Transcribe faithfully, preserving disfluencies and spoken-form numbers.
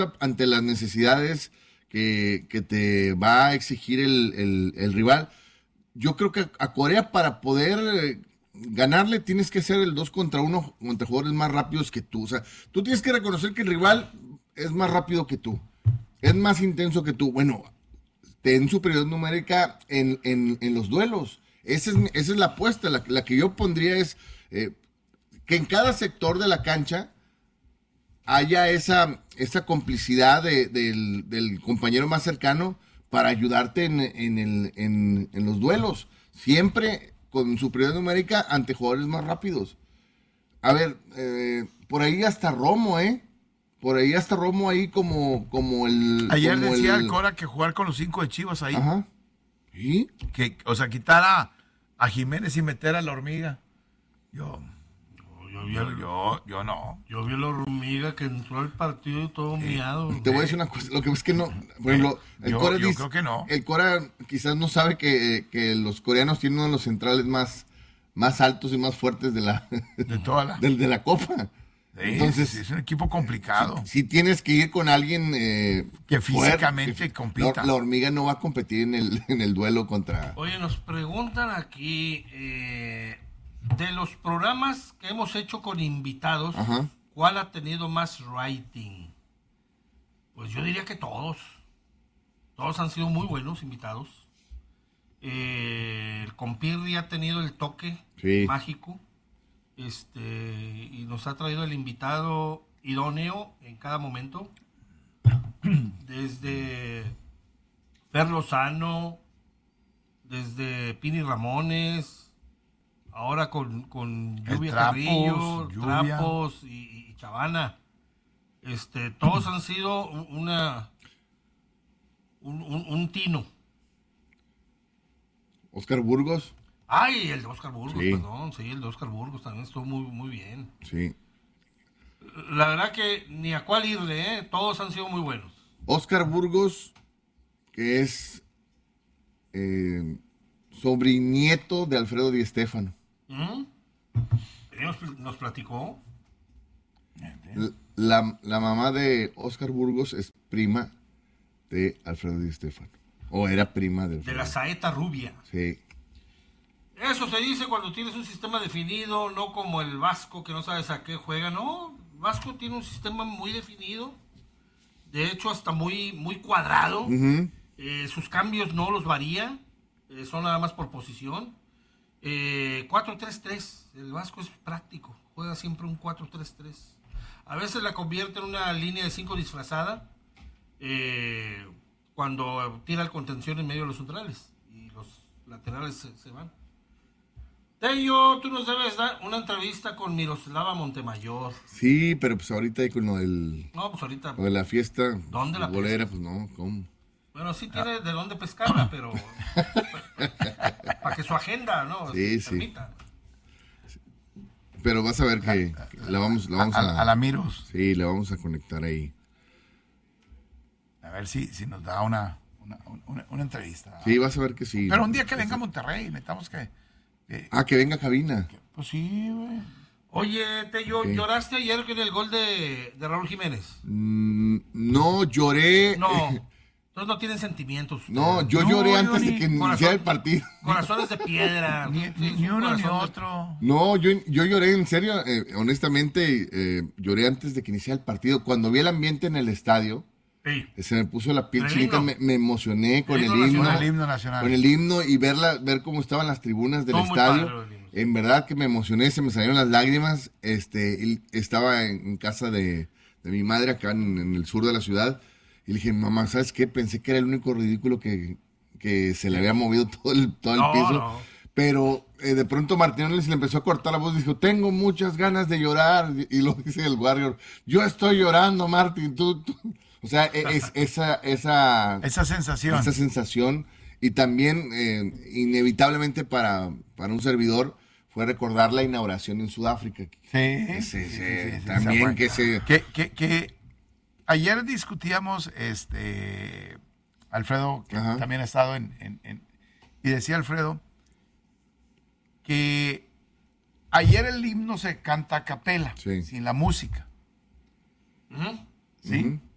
ante las necesidades que, que te va a exigir el, el, el rival. Yo creo que a Corea, para poder eh, ganarle, tienes que ser el dos contra uno contra jugadores más rápidos que tú. O sea, tú tienes que reconocer que el rival es más rápido que tú, es más intenso que tú. Bueno, ten superioridad numérica en, en, en los duelos. Esa es, esa es la apuesta. La, la que yo pondría es eh, que en cada sector de la cancha haya esa, esa complicidad de, del, del compañero más cercano para ayudarte en, en, el, en, en los duelos. Siempre con superioridad numérica ante jugadores más rápidos. A ver, eh, por ahí hasta Romo, ¿eh? Por ahí hasta Romo ahí como, como el... Ayer como decía el... el Cora que jugar con los cinco de Chivas ahí. Ajá. ¿Sí? Que, o sea, quitar a, a Jiménez y meter a la hormiga. Yo... Yo vi, Yo, yo, yo no. yo vi a la hormiga que entró al partido y todo miado. Te voy a decir una cosa, lo que es que no, por ejemplo, el Yo- Cora yo dice- creo que no. el Cora quizás no sabe que, que los coreanos tienen uno de los centrales más, más altos y más fuertes de la, De toda la... del de la Copa. Sí, Entonces, sí, es un equipo complicado. si tienes que ir con alguien eh, Que fuerte, físicamente que- compita. La, la hormiga no va a competir en el, en el duelo contra... Oye, nos preguntan aquí, eh, de los programas que hemos hecho con invitados, Ajá. ¿cuál ha tenido más rating? Pues yo diría que todos. Todos han sido muy buenos invitados. Eh, el Compirri ha tenido el toque Sí. mágico. Este, y nos ha traído el invitado idóneo en cada momento. Desde Fer Lozano, desde Pini Ramones, ahora con, con El Lluvia Trapos, Carrillo, Lluvia. Trapos y, y Chavana. Este, todos han sido un- una un, un, un tino. Oscar Burgos, Ay, el de Oscar Burgos, Sí. perdón, sí, el de Oscar Burgos también estuvo muy, muy bien. sí. La verdad que ni a cuál irle, ¿eh? Todos han sido muy buenos. Oscar Burgos, que es eh, sobrinieto de Alfredo Di Stéfano. ¿Mm? Él Nos, nos platicó. La, la mamá de Oscar Burgos es prima de Alfredo Di Stéfano. O era prima de De Alfredo. la saeta rubia. Sí. Eso se dice cuando tienes un sistema definido, no como el Vasco que no sabes a qué juega. No, Vasco tiene un sistema muy definido. De hecho, hasta muy, muy cuadrado. Ujú. Eh, sus cambios no los varía. eh, son nada más por posición. Eh, cuatro tres tres. El Vasco es práctico. Juega siempre un cuatro tres tres. A veces la convierte en una línea de cinco disfrazada. eh, cuando tira el contención en medio de los centrales. Y los laterales se, se van. Tello, tú nos debes dar una entrevista con Miroslava Montemayor. Sí, pero pues ahorita ahí con lo, del, No, pues ahorita. lo de la fiesta ¿Dónde la bolera, pues no, ¿cómo? Bueno, sí tiene de dónde pescarla, pero. Para que su agenda, ¿no? Sí, se sí. permita. Pero vas a ver que, que la vamos, la vamos a, a, a la Miros. sí, la vamos a conectar ahí. A ver si, si nos da una, una, una, una entrevista. Sí, vas a ver que sí. Pero un día que venga a Monterrey, necesitamos que... que- Ah, que venga a cabina. pues sí, güey. Oye, Tello, Sí. ¿lloraste ayer con el gol de, de Raúl Jiménez? Mm, no, lloré. No. Entonces no tienen sentimientos. ustedes. No, yo No, lloré yo antes ni- de que Corazón. iniciara el partido. Corazones de piedra. Ni, Sí, ni- es ni un uno ni corazón de- otro. No, yo, yo lloré en serio, eh, honestamente, eh, lloré antes de que iniciara el partido. Cuando vi el ambiente en el estadio, Sí. eh, se me puso la piel El chinita, himno. me, me emocioné con El el himno himno. nacional. Con el himno nacional. Con el himno y verla, ver cómo estaban las tribunas del Estuvo muy estadio. padre el himno. En verdad que me emocioné, se me salieron las lágrimas. Este, y estaba en, en casa de, de mi madre acá en, en el sur de la ciudad. Y le dije, mamá, ¿sabes qué? Pensé que era el único ridículo que, que se le había movido todo el, todo el No, piso. no. Pero eh, de pronto Martínez le empezó a cortar la voz y dijo, tengo muchas ganas de llorar. Y, y lo dice el Warrior, yo estoy llorando, Martín, tú, tú. O sea, e- es, esa, esa, Esa sensación. esa sensación. Y también, eh, inevitablemente para, para un servidor, fue recordar la inauguración en Sudáfrica. Sí, Ese- sí, ese- sí, sí, también esa que fue- se... que, que, que ayer discutíamos, este, Alfredo, que Ajá. también ha estado en, en- en- y decía Alfredo que ayer el himno se canta a capela, Sí. sin la música, Ujú. ¿sí? Ujú.